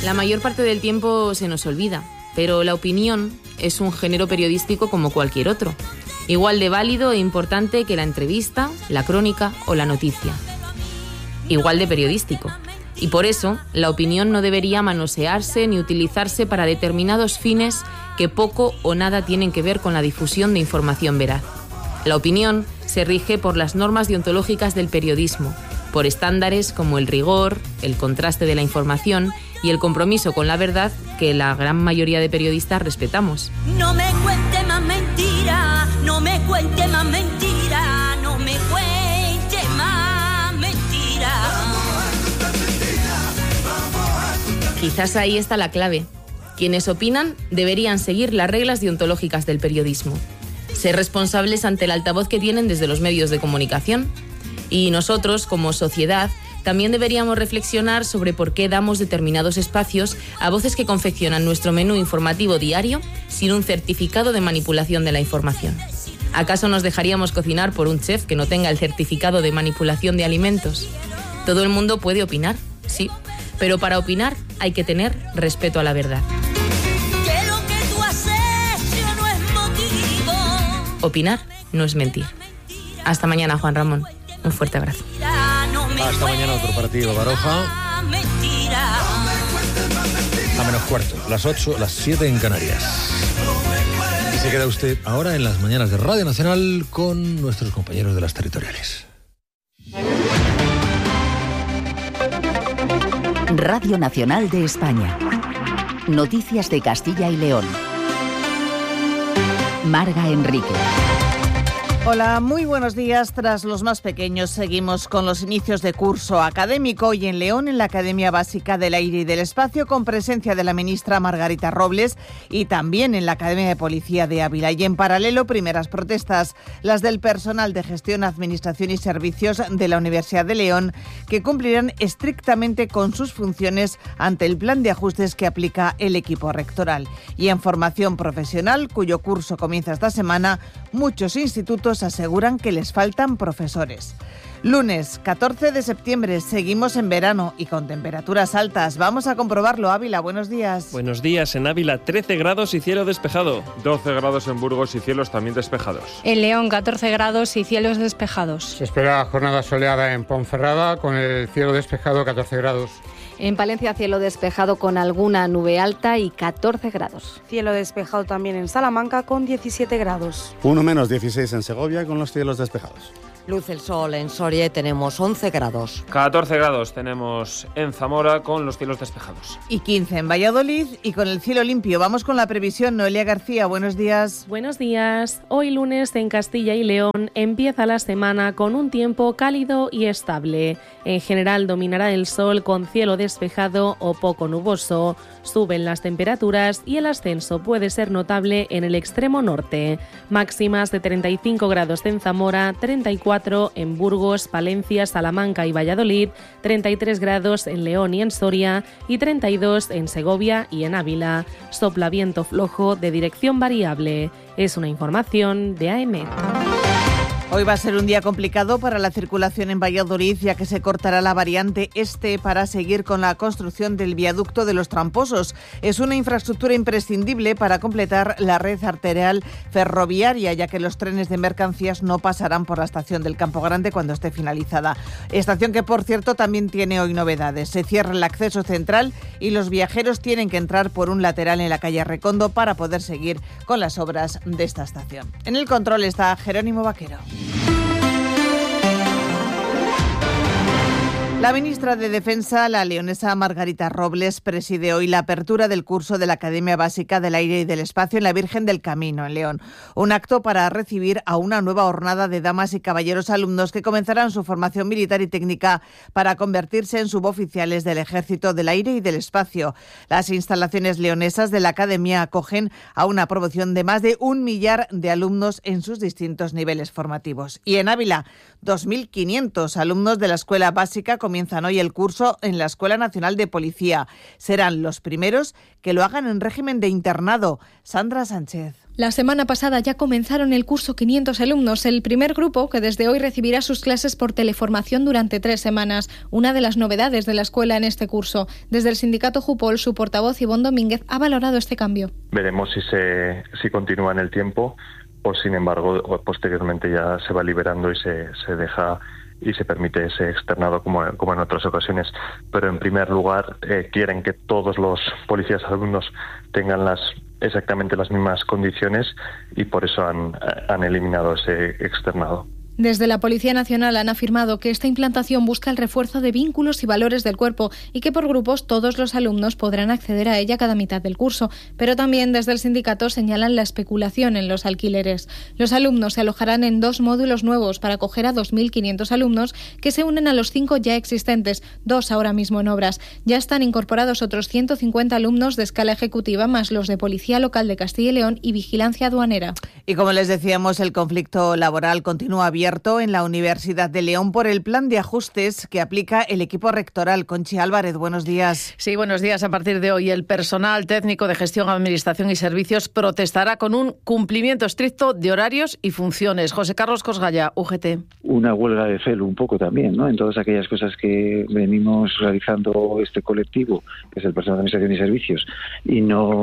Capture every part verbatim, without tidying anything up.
La mayor parte del tiempo se nos olvida, pero la opinión es un género periodístico como cualquier otro, igual de válido e importante que la entrevista, la crónica o la noticia. Igual de periodístico. Y por eso, la opinión no debería manosearse ni utilizarse para determinados fines que poco o nada tienen que ver con la difusión de información veraz. La opinión se rige por las normas deontológicas del periodismo, por estándares como el rigor, el contraste de la información y el compromiso con la verdad que la gran mayoría de periodistas respetamos. No me cuente más mentira, no me cuente más mentira, no me cuente más mentira. Quizás ahí está la clave. Quienes opinan deberían seguir las reglas deontológicas del periodismo, ser responsables ante el altavoz que tienen desde los medios de comunicación. Y nosotros, como sociedad, también deberíamos reflexionar sobre por qué damos determinados espacios a voces que confeccionan nuestro menú informativo diario sin un certificado de manipulación de la información. ¿Acaso nos dejaríamos cocinar por un chef que no tenga el certificado de manipulación de alimentos? Todo el mundo puede opinar, sí, pero para opinar hay que tener respeto a la verdad. Que lo que tú has hecho no es motivo. Opinar no es mentir. Hasta mañana, Juan Ramón. Un fuerte abrazo. Hasta mañana otro partido, Baroja. A menos cuarto, las ocho, las siete en Canarias. Y se queda usted ahora en las mañanas de Radio Nacional con nuestros compañeros de las territoriales. Radio Nacional de España. Noticias de Castilla y León. Marga Enrique. Hola, muy buenos días. Tras los más pequeños, seguimos con los inicios de curso académico y en León, en la Academia Básica del Aire y del Espacio, con presencia de la ministra Margarita Robles, y también en la Academia de Policía de Ávila. Y en paralelo, primeras protestas, las del personal de gestión, administración y servicios de la Universidad de León, que cumplirán estrictamente con sus funciones ante el plan de ajustes que aplica el equipo rectoral. Y en formación profesional, cuyo curso comienza esta semana, muchos institutos aseguran que les faltan profesores. Lunes, catorce de septiembre, seguimos en verano y con temperaturas altas. Vamos a comprobarlo. Ávila, buenos días. Buenos días. En Ávila, trece grados y cielo despejado. doce grados en Burgos y cielos también despejados. En León, catorce grados y cielos despejados. Se espera jornada soleada en Ponferrada, con el cielo despejado, catorce grados. En Palencia, cielo despejado con alguna nube alta y catorce grados. Cielo despejado también en Salamanca con diecisiete grados. Uno menos dieciséis en Segovia con los cielos despejados. Luz el sol en Soria, tenemos once grados. catorce grados tenemos en Zamora con los cielos despejados. Y quince en Valladolid y con el cielo limpio. Vamos con la previsión. Noelia García, buenos días. Buenos días. Hoy lunes en Castilla y León empieza la semana con un tiempo cálido y estable. En general dominará el sol con cielo despejado o poco nuboso. Suben las temperaturas y el ascenso puede ser notable en el extremo norte. Máximas de treinta y cinco grados en Zamora, treinta y cuatro en Burgos, Palencia, Salamanca y Valladolid, treinta y tres grados en León y en Soria y treinta y dos en Segovia y en Ávila. Sopla viento flojo de dirección variable. Es una información de A M. Hoy va a ser un día complicado para la circulación en Valladolid, ya que se cortará la variante este para seguir con la construcción del viaducto de los Tramposos. Es una infraestructura imprescindible para completar la red arterial ferroviaria, ya que los trenes de mercancías no pasarán por la estación del Campo Grande cuando esté finalizada. Estación que, por cierto, también tiene hoy novedades. Se cierra el acceso central y los viajeros tienen que entrar por un lateral en la calle Recondo para poder seguir con las obras de esta estación. En el control está Jerónimo Vaquero. La ministra de Defensa, la leonesa Margarita Robles, preside hoy la apertura del curso de la Academia Básica del Aire y del Espacio en la Virgen del Camino, en León. Un acto para recibir a una nueva hornada de damas y caballeros alumnos que comenzarán su formación militar y técnica para convertirse en suboficiales del Ejército del Aire y del Espacio. Las instalaciones leonesas de la Academia acogen a una promoción de más de un millar de alumnos en sus distintos niveles formativos. Y en Ávila, dos mil quinientos alumnos de la Escuela Básica comienzan hoy el curso en la Escuela Nacional de Policía. Serán los primeros que lo hagan en régimen de internado. Sandra Sánchez. La semana pasada ya comenzaron el curso quinientos alumnos, el primer grupo que desde hoy recibirá sus clases por teleformación durante tres semanas, una de las novedades de la escuela en este curso. Desde el sindicato Jupol, su portavoz Ivonne Domínguez ha valorado este cambio. Veremos si se si continúa en el tiempo o, sin embargo, posteriormente ya se va liberando y se, se deja y se permite ese externado como, como en otras ocasiones. Pero en primer lugar eh, quieren que todos los policías alumnos tengan las exactamente las mismas condiciones y por eso han, han eliminado ese externado. Desde la Policía Nacional han afirmado que esta implantación busca el refuerzo de vínculos y valores del cuerpo y que por grupos todos los alumnos podrán acceder a ella cada mitad del curso. Pero también desde el sindicato señalan la especulación en los alquileres. Los alumnos se alojarán en dos módulos nuevos para acoger a dos mil quinientos alumnos que se unen a los cinco ya existentes, dos ahora mismo en obras. Ya están incorporados otros ciento cincuenta alumnos de escala ejecutiva más los de Policía Local de Castilla y León y Vigilancia Aduanera. Y como les decíamos, el conflicto laboral continúa abierto en la Universidad de León por el plan de ajustes que aplica el equipo rectoral. Conchi Álvarez, buenos días. Sí, buenos días. A partir de hoy, el personal técnico de gestión, administración y servicios protestará con un cumplimiento estricto de horarios y funciones. José Carlos Cosgalla, U G T. Una huelga de celo un poco también, ¿no? En todas aquellas cosas que venimos realizando este colectivo, que es el personal de administración y servicios, y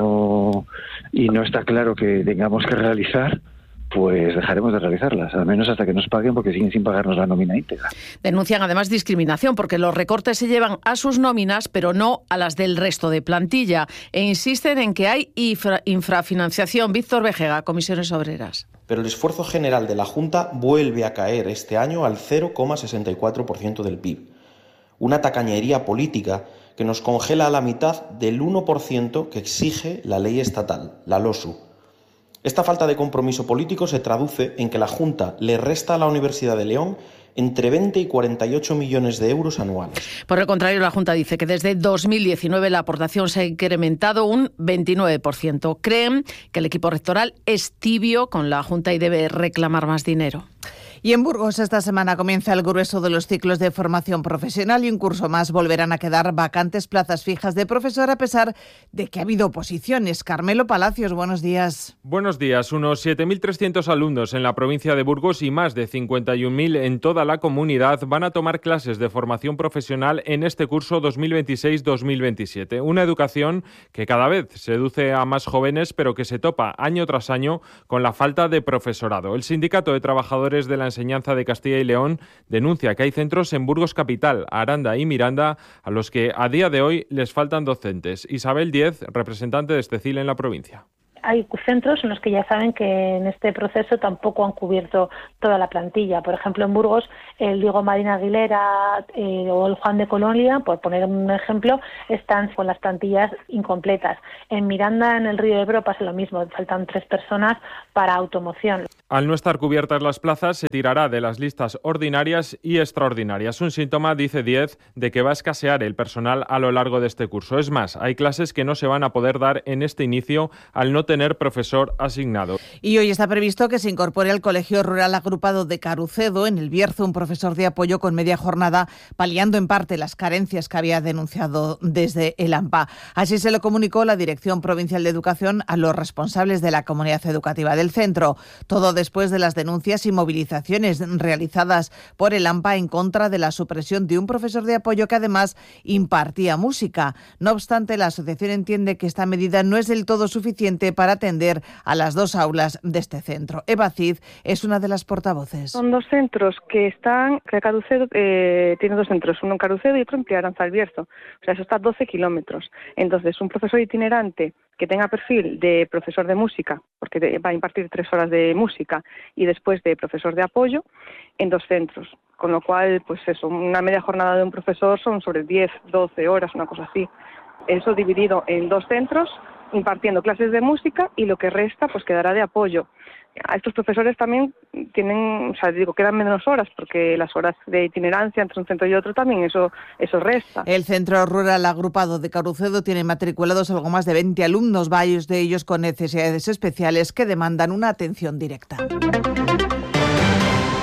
no, y no está claro que tengamos que realizar, pues dejaremos de realizarlas, al menos hasta que nos paguen, porque siguen sin pagarnos la nómina íntegra. Denuncian además discriminación, porque los recortes se llevan a sus nóminas, pero no a las del resto de plantilla, e insisten en que hay infra- infrafinanciación. Víctor Vejega, Comisiones Obreras. Pero el esfuerzo general de la Junta vuelve a caer este año al cero coma sesenta y cuatro por ciento del P I B. Una tacañería política que nos congela a la mitad del uno por ciento que exige la ley estatal, la LOSU. Esta falta de compromiso político se traduce en que la Junta le resta a la Universidad de León entre veinte y cuarenta y ocho millones de euros anuales. Por el contrario, la Junta dice que desde dos mil diecinueve la aportación se ha incrementado un veintinueve por ciento. Creen que el equipo rectoral es tibio con la Junta y debe reclamar más dinero. Y en Burgos esta semana comienza el grueso de los ciclos de formación profesional y un curso más volverán a quedar vacantes plazas fijas de profesor a pesar de que ha habido oposiciones. Carmelo Palacios, buenos días. Buenos días. Unos siete mil trescientos alumnos en la provincia de Burgos y más de cincuenta y un mil en toda la comunidad van a tomar clases de formación profesional en este curso dos mil veintiséis dos mil veintisiete. Una educación que cada vez seduce a más jóvenes, pero que se topa año tras año con la falta de profesorado. El Sindicato de Trabajadores de la Enseñanza de Castilla y León denuncia que hay centros en Burgos Capital, Aranda y Miranda a los que a día de hoy les faltan docentes. Isabel Díez, representante de Estecil en la provincia. Hay centros en los que ya saben que en este proceso tampoco han cubierto toda la plantilla. Por ejemplo, en Burgos, el Diego Marín Aguilera eh, o el Juan de Colonia, por poner un ejemplo, están con las plantillas incompletas. En Miranda, en el Río Ebro, pasa lo mismo. Faltan tres personas para automoción. Al no estar cubiertas las plazas, se tirará de las listas ordinarias y extraordinarias. Un síntoma, dice Díez, de que va a escasear el personal a lo largo de este curso. Es más, hay clases que no se van a poder dar en este inicio al no tener tener profesor asignado. Y hoy está previsto que se incorpore al Colegio Rural Agrupado de Carucedo, en el Bierzo, un profesor de apoyo con media jornada, paliando en parte las carencias que había denunciado desde el AMPA. Así se lo comunicó la Dirección Provincial de Educación a los responsables de la comunidad educativa del centro. Todo después de las denuncias y movilizaciones realizadas por el AMPA en contra de la supresión de un profesor de apoyo que además impartía música. No obstante, la asociación entiende que esta medida no es del todo suficiente para para atender a las dos aulas de este centro. Eva Cid es una de las portavoces. Son dos centros que están, que Carucedo eh, tiene dos centros, uno en Carucedo y otro en Priaranza del Bierzo. O sea, eso está a doce kilómetros. Entonces, un profesor itinerante que tenga perfil de profesor de música, porque va a impartir tres horas de música, y después de profesor de apoyo, en dos centros. Con lo cual, pues eso, una media jornada de un profesor son sobre diez, doce horas, una cosa así. Eso dividido en dos centros, impartiendo clases de música, y lo que resta pues quedará de apoyo. A estos profesores también tienen, o sea, digo, quedan menos horas, porque las horas de itinerancia entre un centro y otro también eso, eso resta. El Centro Rural Agrupado de Carucedo tiene matriculados algo más de veinte alumnos, varios de ellos con necesidades especiales que demandan una atención directa.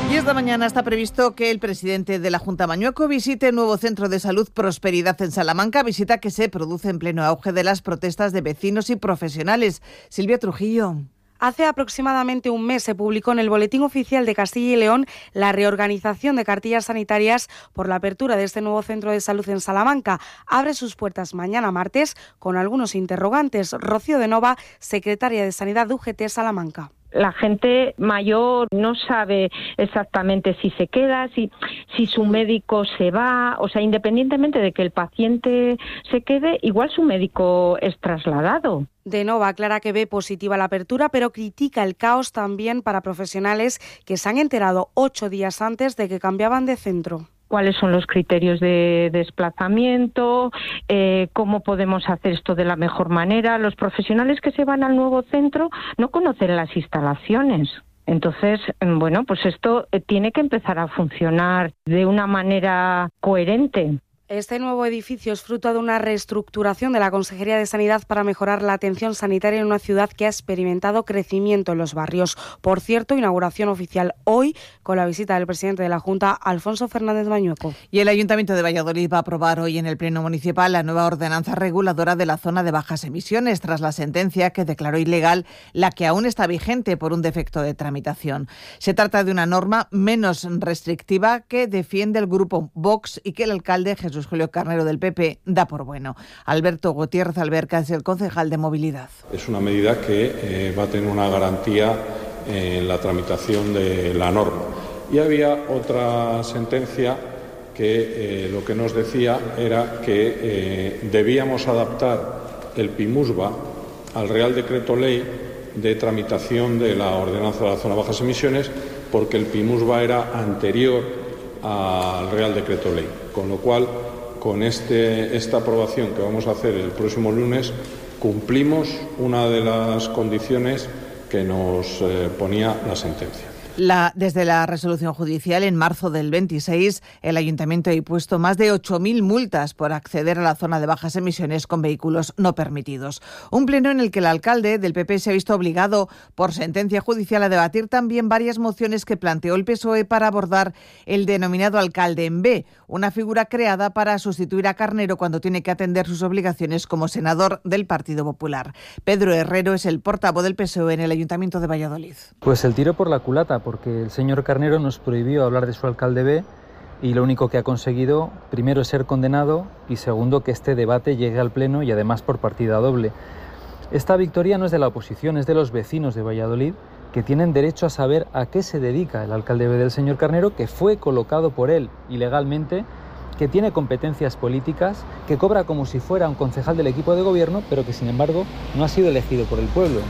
Y esta mañana está previsto que el presidente de la Junta Mañueco visite el nuevo centro de salud Prosperidad en Salamanca, visita que se produce en pleno auge de las protestas de vecinos y profesionales. Silvia Trujillo. Hace aproximadamente un mes se publicó en el Boletín Oficial de Castilla y León la reorganización de cartillas sanitarias por la apertura de este nuevo centro de salud en Salamanca. Abre sus puertas mañana martes con algunos interrogantes. Rocío de Nova, secretaria de Sanidad de U G T Salamanca. La gente mayor no sabe exactamente si se queda, si, si su médico se va, o sea, independientemente de que el paciente se quede, igual su médico es trasladado. De Nova aclara que ve positiva la apertura, pero critica el caos también para profesionales que se han enterado ocho días antes de que cambiaban de centro. Cuáles son los criterios de desplazamiento, eh, cómo podemos hacer esto de la mejor manera. Los profesionales que se van al nuevo centro no conocen las instalaciones. Entonces, bueno, pues esto tiene que empezar a funcionar de una manera coherente. Este nuevo edificio es fruto de una reestructuración de la Consejería de Sanidad para mejorar la atención sanitaria en una ciudad que ha experimentado crecimiento en los barrios. Por cierto, inauguración oficial hoy con la visita del presidente de la Junta, Alfonso Fernández Mañueco. Y el Ayuntamiento de Valladolid va a aprobar hoy en el Pleno Municipal la nueva ordenanza reguladora de la zona de bajas emisiones tras la sentencia que declaró ilegal la que aún está vigente por un defecto de tramitación. Se trata de una norma menos restrictiva que defiende el grupo Vox y que el alcalde Jesús Julio Carnero del P P da por bueno. Alberto Gutiérrez Alberca es el concejal de Movilidad. Es una medida que eh, va a tener una garantía en la tramitación de la norma. Y había otra sentencia que eh, lo que nos decía era que eh, debíamos adaptar el PIMUSBA al Real Decreto Ley de tramitación de la ordenanza de la zona de bajas emisiones, porque el PIMUSBA era anterior al Real Decreto Ley, con lo cual con este, esta aprobación que vamos a hacer el próximo lunes cumplimos una de las condiciones que nos eh, ponía la sentencia. La, desde la resolución judicial, en marzo del veintiséis, el Ayuntamiento ha impuesto más de ocho mil multas por acceder a la zona de bajas emisiones con vehículos no permitidos. Un pleno en el que el alcalde del P P se ha visto obligado por sentencia judicial a debatir también varias mociones que planteó el P S O E para abordar el denominado alcalde en B, una figura creada para sustituir a Carnero cuando tiene que atender sus obligaciones como senador del Partido Popular. Pedro Herrero es el portavoz del P S O E en el Ayuntamiento de Valladolid. Pues el tiro por la culata, porque el señor Carnero nos prohibió hablar de su alcalde B y lo único que ha conseguido, primero, es ser condenado y segundo, que este debate llegue al Pleno y además por partida doble. Esta victoria no es de la oposición, es de los vecinos de Valladolid, que tienen derecho a saber a qué se dedica el alcalde B del señor Carnero, que fue colocado por él ilegalmente, que tiene competencias políticas, que cobra como si fuera un concejal del equipo de gobierno, pero que sin embargo no ha sido elegido por el pueblo.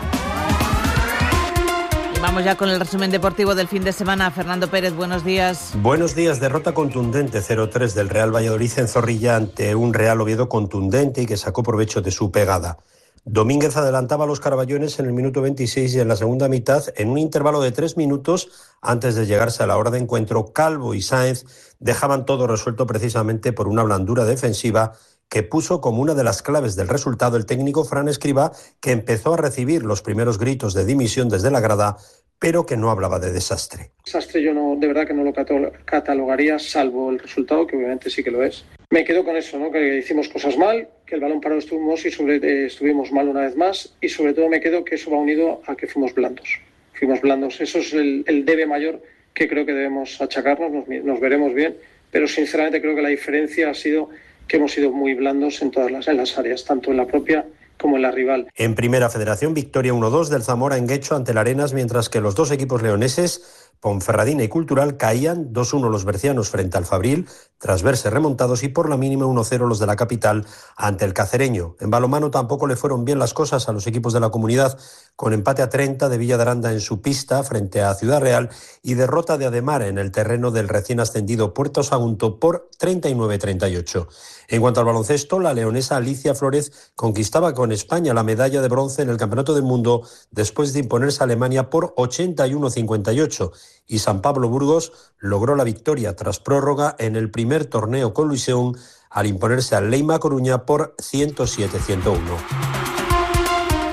Vamos ya con el resumen deportivo del fin de semana. Fernando Pérez, buenos días. Buenos días. Derrota contundente cero tres del Real Valladolid en Zorrilla ante un Real Oviedo contundente y que sacó provecho de su pegada. Domínguez adelantaba a los carballones en el minuto veintiséis y en la segunda mitad, en un intervalo de tres minutos antes de llegarse a la hora de encuentro, Calvo y Sáenz dejaban todo resuelto precisamente por una blandura defensiva que puso como una de las claves del resultado el técnico Fran Escribá, que empezó a recibir los primeros gritos de dimisión desde la grada, pero que no hablaba de desastre. Desastre yo no, de verdad que no lo catalogaría, salvo el resultado, que obviamente sí que lo es. Me quedo con eso, ¿no? Que hicimos cosas mal, que el balón parado estuvimos y sobre, eh, estuvimos mal una vez más, y sobre todo me quedo que eso va unido a que fuimos blandos. Fuimos blandos, eso es el, el debe mayor que creo que debemos achacarnos, nos, nos veremos bien, pero sinceramente creo que la diferencia ha sido que hemos sido muy blandos en todas las, en las áreas, tanto en la propia como en la rival. En Primera Federación, victoria uno dos del Zamora en Guecho ante el Arenas, mientras que los dos equipos leoneses, Ponferradina y Cultural, caían dos uno los bercianos frente al Fabril, tras verse remontados, y por la mínima uno cero los de la capital ante el Cacereño. En balonmano tampoco le fueron bien las cosas a los equipos de la comunidad, con empate a treinta de Villa de Aranda en su pista frente a Ciudad Real y derrota de Ademar en el terreno del recién ascendido Puerto Sagunto por treinta y nueve a treinta y ocho. En cuanto al baloncesto, la leonesa Alicia Flórez conquistaba con España la medalla de bronce en el Campeonato del Mundo después de imponerse a Alemania por ochenta y uno a cincuenta y ocho. Y San Pablo Burgos logró la victoria tras prórroga en el primer torneo con Luiseún al imponerse al Leima Coruña por ciento siete a ciento uno.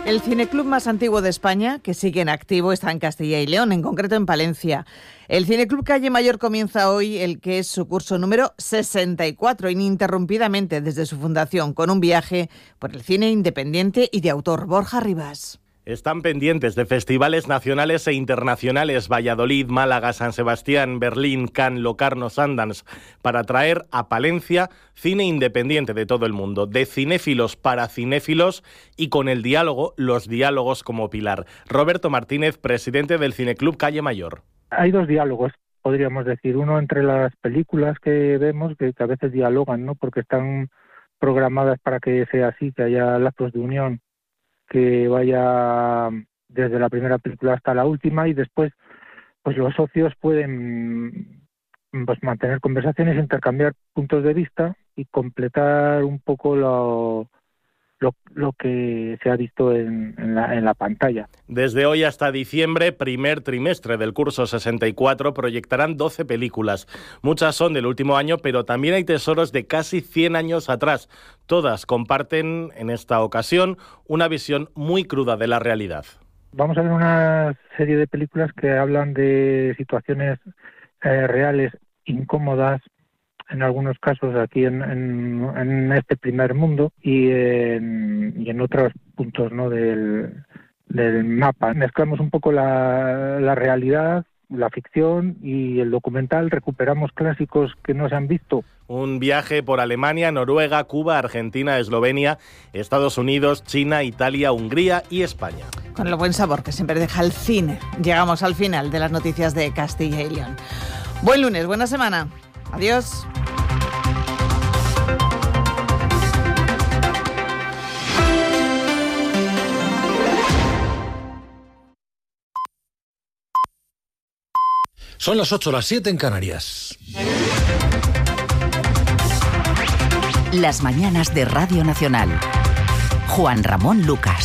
El cineclub más antiguo de España, que sigue en activo, está en Castilla y León, en concreto en Palencia. El Cineclub Calle Mayor comienza hoy el que es su curso número sesenta y cuatro, ininterrumpidamente desde su fundación, con un viaje por el cine independiente y de autor. Borja Rivas. Están pendientes de festivales nacionales e internacionales, Valladolid, Málaga, San Sebastián, Berlín, Cannes, Locarno, Sundance, para traer a Palencia cine independiente de todo el mundo, de cinéfilos para cinéfilos y con el diálogo, los diálogos como pilar. Roberto Martínez, presidente del Cineclub Calle Mayor. Hay dos diálogos, podríamos decir, uno entre las películas que vemos, que, que a veces dialogan, ¿no? Porque están programadas para que sea así, que haya lazos de unión, que vaya desde la primera película hasta la última, y después pues los socios pueden pues mantener conversaciones, intercambiar puntos de vista y completar un poco lo, lo, lo que se ha visto en, en, la, en la pantalla. Desde hoy hasta diciembre, primer trimestre del curso sesenta y cuatro, proyectarán doce películas. Muchas son del último año, pero también hay tesoros de casi cien años atrás. Todas comparten, en esta ocasión, una visión muy cruda de la realidad. Vamos a ver una serie de películas que hablan de situaciones eh, reales, incómodas, en algunos casos aquí en, en, en este primer mundo y en, y en otros puntos, ¿no?, del, del mapa. Mezclamos un poco la, la realidad, la ficción y el documental, recuperamos clásicos que no se han visto. Un viaje por Alemania, Noruega, Cuba, Argentina, Eslovenia, Estados Unidos, China, Italia, Hungría y España. Con el buen sabor que siempre deja el cine. Llegamos al final de las noticias de Castilla y León. Buen lunes, buena semana. Adiós. Son las ocho, las siete en Canarias. Las mañanas de Radio Nacional. Juan Ramón Lucas.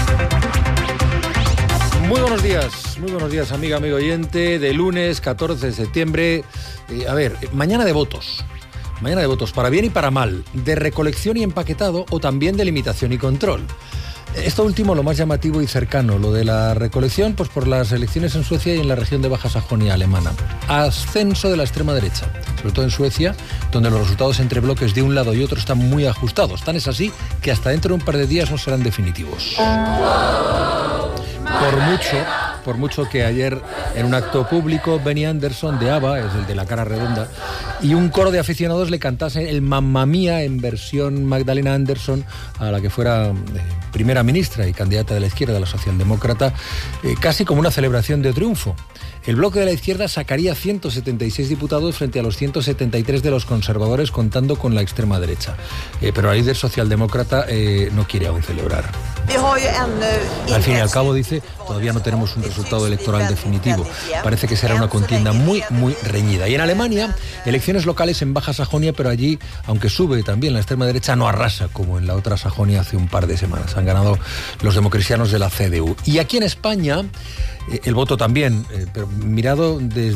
Muy buenos días, muy buenos días, amiga, amigo oyente, de lunes catorce de septiembre. Eh, a ver, mañana de votos. Mañana de votos, para bien y para mal, de recolección y empaquetado o también de limitación y control. Esto último lo más llamativo y cercano, lo de la recolección, pues por las elecciones en Suecia y en la región de Baja Sajonia alemana. Ascenso de la extrema derecha, sobre todo en Suecia, donde los resultados entre bloques de un lado y otro están muy ajustados. Tan es así que hasta dentro de un par de días no serán definitivos. Por mucho, por mucho que ayer en un acto público Benny Andersson de ABBA, es el de la cara redonda, y un coro de aficionados le cantase el Mamma Mía en versión Magdalena Andersson a la que fuera eh, primera ministra y candidata de la izquierda, la socialdemócrata, eh, casi como una celebración de triunfo. El bloque de la izquierda sacaría ciento setenta y seis diputados frente a los ciento setenta y tres de los conservadores, contando con la extrema derecha. Eh, pero la líder socialdemócrata eh, no quiere aún celebrar. Al fin y al cabo, dice, todavía no tenemos un resultado electoral definitivo. Parece que será una contienda muy, muy reñida. Y en Alemania, elecciones locales en Baja Sajonia, pero allí, aunque sube también la extrema derecha, no arrasa como en la otra Sajonia hace un par de semanas. Han ganado los democristianos de la C D U. Y aquí en España, el voto también, pero mirado desde